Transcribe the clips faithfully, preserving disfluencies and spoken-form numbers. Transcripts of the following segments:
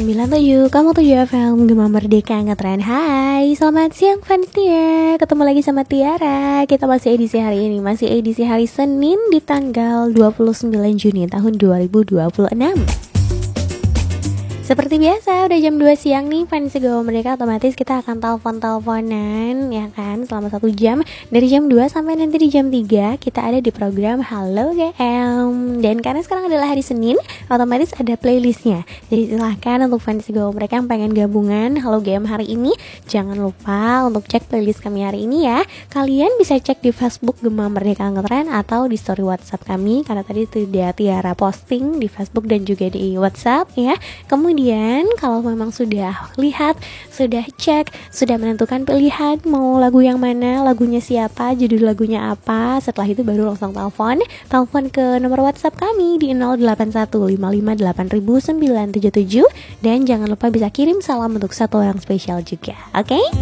sembilan tujuh kamu tujuh F M Gema Merdeka Ngetren. Hai, selamat siang fans Tia. Ketemu lagi sama Tiara. Kita masih edisi hari ini, masih edisi hari Senin di tanggal dua puluh sembilan Juni tahun dua ribu dua puluh enam. Seperti biasa, udah jam dua siang nih fans Gema Merdeka, otomatis kita akan telepon-teleponan ya kan, selama satu jam. Dari jam dua sampai nanti di jam tiga kita ada di program Halo G M. Dan karena sekarang adalah hari Senin, otomatis ada playlistnya. Jadi silahkan untuk fans Gema Merdeka yang pengen gabungan Halo G M hari ini, jangan lupa untuk cek playlist kami hari ini ya. Kalian bisa cek di Facebook Gema Merdeka Ngetren atau di story WhatsApp kami, karena tadi tidak Tiara posting di Facebook dan juga di WhatsApp ya. Kemudian Kemudian kalau memang sudah lihat, sudah cek, sudah menentukan pilihan mau lagu yang mana, lagunya siapa, judul lagunya apa, setelah itu baru langsung telepon telepon ke nomor WhatsApp kami di nol delapan satu lima lima delapan sembilan tujuh tujuh. Dan jangan lupa bisa kirim salam untuk satu orang spesial juga. Oke? Okay?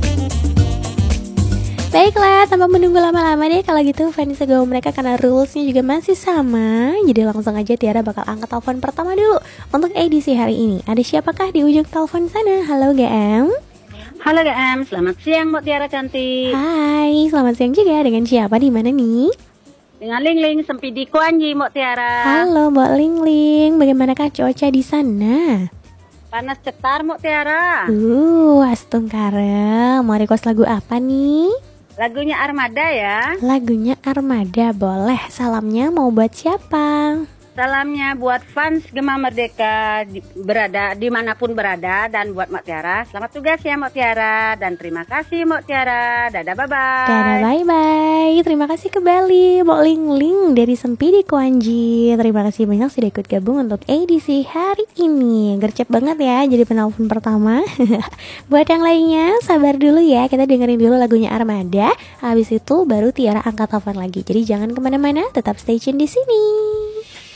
Baiklah, tanpa menunggu lama-lama deh, kalau gitu fans Gema Merdeka, karena rulesnya juga masih sama, jadi langsung aja Tiara bakal angkat telepon pertama dulu untuk edisi hari ini. Ada siapakah di ujung telepon sana? Halo G M. Halo G M, selamat siang Mbak Tiara cantik. Hai, selamat siang juga. Dengan siapa, di mana nih? Dengan Ling Ling Sempidi Kuanji Mbak Tiara. Halo Mbak Ling Ling, bagaimanakah cuaca di sana? Panas cetar Mbak Tiara. Uh, astung karem. Mau request lagu apa nih? Lagunya Armada ya. Lagunya Armada, boleh. Salamnya mau buat siapa? Salamnya buat fans Gema Merdeka di, berada dimanapun berada, dan buat Mbak Tiara. Selamat tugas ya Mbak Tiara, dan terima kasih Mbak Tiara. Dadah, bye bye. Dadah, bye bye. Terima kasih kembali Mbak Ling Ling dari Sempidi Kuanji. Terima kasih banyak sudah ikut gabung untuk edisi hari ini. Gercep banget ya jadi penelpon pertama. Buat yang lainnya sabar dulu ya, kita dengerin dulu lagunya Armada. Habis itu baru Tiara angkat telepon lagi. Jadi jangan kemana-mana, tetap stay tune di sini.